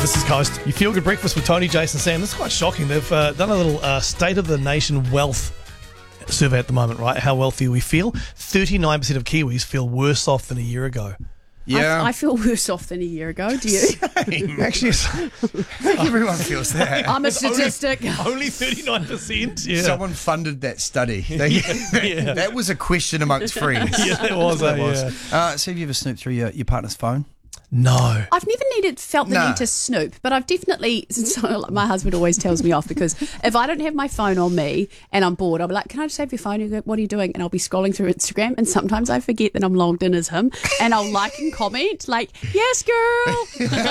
This is Coast. You feel good breakfast with Tony, Jason, Sam. This is quite shocking. They've done a little state of the nation wealth survey at the moment, right? How wealthy we feel. 39% of Kiwis feel worse off than a year ago. Yeah, I feel worse off than a year ago. Do you? Actually, everyone feels that. I'm a statistic. only 39%. Yeah. Someone funded that study. That was a question amongst friends. Yeah, it was. So have you ever snooped through your partner's phone? No. I've never felt the No. need to snoop, but I've definitely. So my husband always tells me off because if I don't have my phone on me and I'm bored, I'll be like, "Can I just have your phone?" He'll go, "What are you doing?" And I'll be scrolling through Instagram, and sometimes I forget that I'm logged in as him, and I'll like and comment like, "Yes, girl."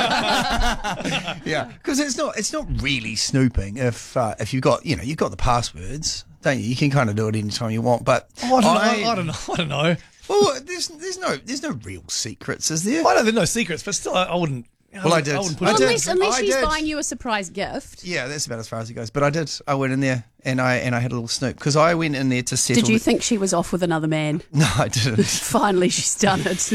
Yeah, because it's not really snooping if you've got the passwords, don't you? You can kind of do it anytime you want. But I don't know. Well, there's no real secrets, is there? I know there's no secrets, but still, I wouldn't. Well, I did. I wouldn't I put did. it. Unless she's did. buying you a surprise gift. Yeah, that's about as far as it goes. But I did. I went in there and I had a little snoop because I went in there to settle. Did you think she was off with another man? No, I didn't. Finally, she's done it.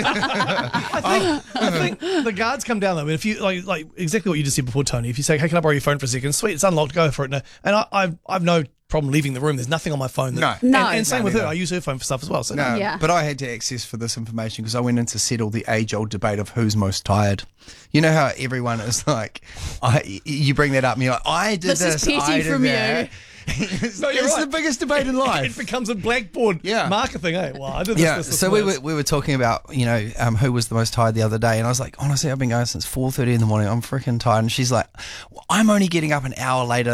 I think the guards come down though. I mean, if you like exactly what you just said before, Tony. If you say, "Hey, can I borrow your phone for a second?" Sweet, it's unlocked. Go for it. And I've no problem leaving the room. There's nothing on my phone. No. And same with her. neither. I use her phone for stuff as well. So No, Yeah. but I had to access for this information because I went in to settle the age-old debate of who's most tired. You know how everyone is like, you bring that up and you're like, I did This is this, petty I did from you. that. It's, No, you're it's right. the biggest debate in it life. becomes a blackboard marker thing. Hey, well, I did this. Yeah, this, so this. we were talking about who was the most tired the other day, and I was like, honestly, I've been going since 4:30 in the morning. I'm freaking tired, and she's like, well, I'm only getting up an hour later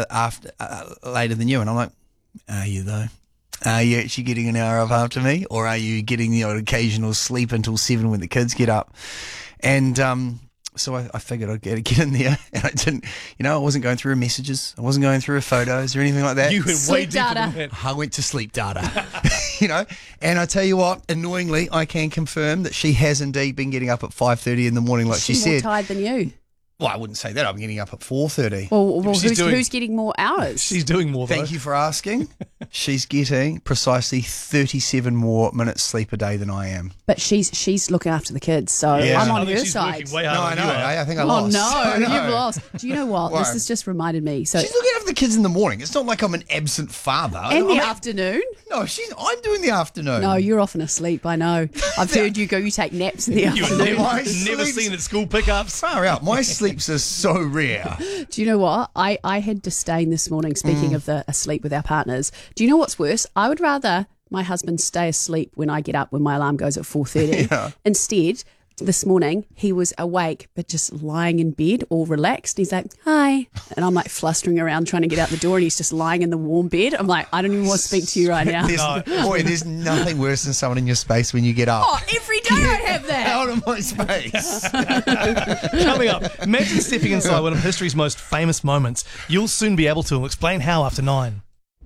than you, and I'm like, are you though? Are you actually getting an hour up after me, or are you getting the occasional sleep until 7 when the kids get up? And so I figured I'd get in there, and I didn't. I wasn't going through her messages. I wasn't going through her photos or anything like that. You went way Sleep deeper data. than that. I went to sleep data, And I tell you what, annoyingly, I can confirm that she has indeed been getting up at 5:30 in the morning, like she She's more said. tired than you. Well, I wouldn't say that. I'm getting up at 4:30. Well, She's who's getting more hours? She's doing more. Thank you for asking. She's getting precisely 37 more minutes sleep a day than I am. But she's looking after the kids, so Yeah. I'm I on think her she's side. working way No, I harder know. than you are. I think I Oh lost. no, I know. you've lost. Do you know what? Why? This has just reminded me. So She's looking after the kids in the morning. It's not like I'm an absent father. in the I'm afternoon? No, I'm doing the afternoon. No, you're often asleep. I know. I've heard you go. You take naps in the You were afternoon. My never sleeps- seen at school pickups. Far out. My sleeps are so rare. Do you know what? I had disdain this morning, speaking of the asleep with our partners. Do you know what's worse? I would rather my husband stay asleep when I get up when my alarm goes at 4:30. Yeah. Instead, this morning, he was awake but just lying in bed, all relaxed. He's like, hi. And I'm like flustering around trying to get out the door, and he's just lying in the warm bed. I'm like, I don't even want to speak to you right now. There's nothing worse than someone in your space when you get up. Oh, every day I have that. Out of my space. Coming up, imagine stepping inside one of history's most famous moments. You'll soon be able to explain how after 9.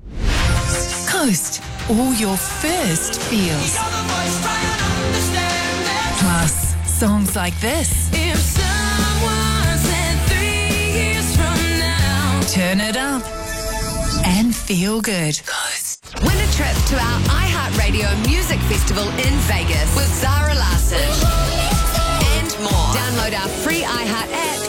Coast, all your first feels. Plus, songs like this. If someone said 3 years from now. Turn it up and feel good. Coast. Win a trip to our iHeartRadio Music Festival in Vegas with Zara Larsson and more. Download our free iHeart app